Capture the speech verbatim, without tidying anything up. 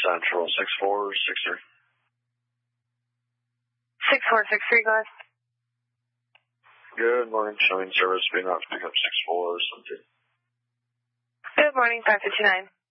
Central, six four six three. six four six three, go ahead. Good morning, showing service being out to pick up six four seven two. Good morning, five fifty-nine.